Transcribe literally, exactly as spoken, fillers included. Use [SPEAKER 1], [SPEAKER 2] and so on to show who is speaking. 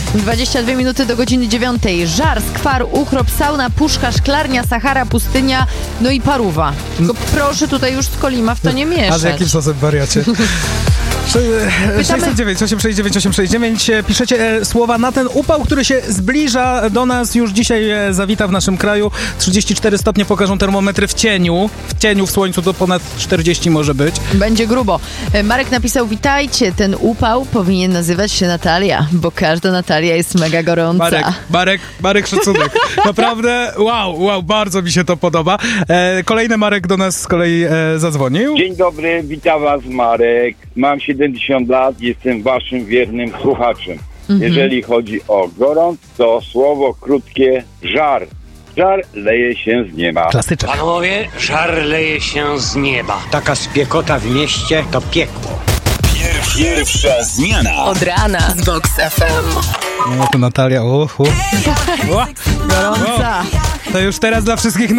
[SPEAKER 1] dwadzieścia dwie minuty do godziny dziewiątej. Żar, skwar, uchrop, sauna, puszka, szklarnia, Sahara, pustynia, no i paruwa. Tylko proszę tutaj już z Kolima w to nie mieszać.
[SPEAKER 2] A z jakim sosem wariacie? sześćset dziewięć, osiemset sześćdziesiąt dziewięć, osiemset sześćdziesiąt dziewięć. Piszecie e, słowa na ten upał, który się zbliża do nas. Już dzisiaj e, zawita w naszym kraju. trzydzieści cztery stopnie pokażą termometry w cieniu. W cieniu, w słońcu to ponad czterdzieści może być.
[SPEAKER 1] Będzie grubo. E, Marek napisał, witajcie, ten upał powinien nazywać się Natalia, bo każda Natalia jest mega gorąca.
[SPEAKER 2] Marek, Marek, Marek szacunek. Naprawdę, wow, wow, bardzo mi się to podoba. E, kolejny Marek do nas z kolei e, zadzwonił.
[SPEAKER 3] Dzień dobry, witam was Marek. Mam siedemdziesiąt lat, jestem waszym wiernym słuchaczem. Mhm. Jeżeli chodzi o gorąc, to słowo krótkie żar. Żar leje się z nieba.
[SPEAKER 2] Klasyczek.
[SPEAKER 4] Panowie, żar leje się z nieba.
[SPEAKER 5] Taka spiekota w mieście to piekło.
[SPEAKER 6] Pierwsza zmiana.
[SPEAKER 7] Od rana z Vox F M.
[SPEAKER 2] No to Natalia, uhu.
[SPEAKER 1] Gorąca.
[SPEAKER 2] To już teraz dla wszystkich